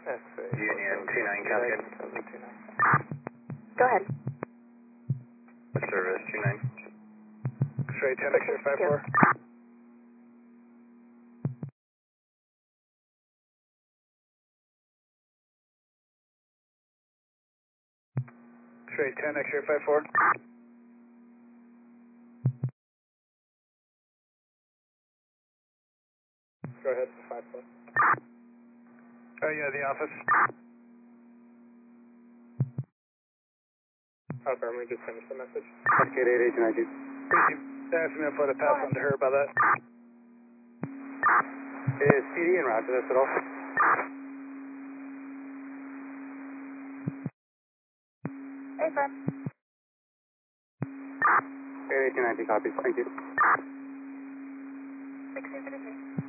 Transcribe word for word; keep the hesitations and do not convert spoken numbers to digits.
Union two nine, copy good. Go ahead. Service two nine. X-ray ten, X-ray five four. X-ray ten, X-ray five four. Go ahead, five four. Oh yeah, the office. Okay, let me just finish the message. Cascade eight eight nine two. Thank you. Ask me if I to pass on to her about that. Is C D en route to this at all? Hey, Fred. eight eight nine two copies, thank you. sixteen thirty-three.